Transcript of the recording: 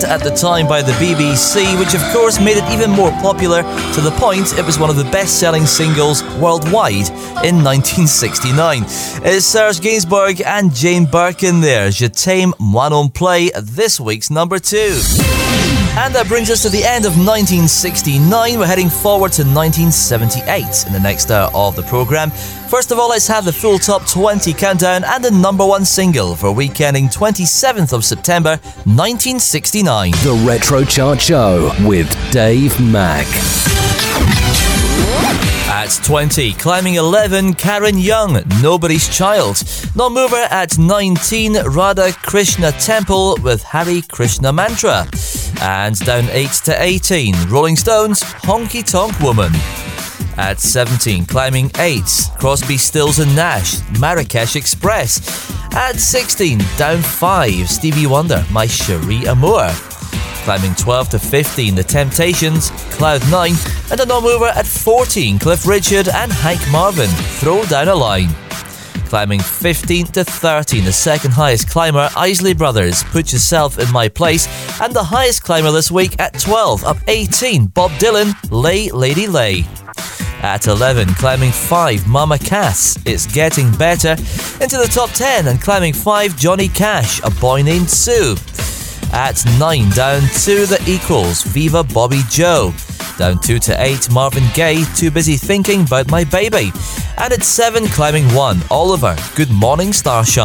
band at the time by the BBC, which of course made it even more popular to the point it was one of the best-selling singles worldwide in 1969. It's Serge Gainsbourg and Jane Birkin there, Je t'aime moi non plus, this week's number 2. And that brings us to the end of 1969. We're heading forward to 1978 in the next hour of the programme. First of all, let's have the full top 20 countdown and the number 1 single for week ending 27th of September 1969. The Retro Chart Show with Dave Mack. At 20, climbing 11, Karen Young, Nobody's Child. Non-mover at 19, Radha Krishna Temple with Hare Krishna Mantra. And down 8 to 18, Rolling Stones, Honky Tonk Woman. At 17, climbing 8, Crosby, Stills and Nash, Marrakesh Express. At 16, down 5, Stevie Wonder, My Cherie Amour. Climbing 12 to 15, The Temptations, Cloud 9. And a non-mover at 14, Cliff Richard and Hank Marvin, Throw Down a Line. Climbing 15 to 13, the second highest climber, Isley Brothers, Put Yourself in My Place. And the highest climber this week at 12, up 18, Bob Dylan, Lay Lady Lay. At 11, climbing 5, Mama Cass, It's Getting Better. Into the top 10 and climbing 5, Johnny Cash, A Boy Named Sue. At 9, down to The Equals, Viva Bobby Joe. Down 2 to 8, Marvin Gaye, Too Busy Thinking About My Baby. And at 7, climbing 1, Oliver, Good Morning Starshine.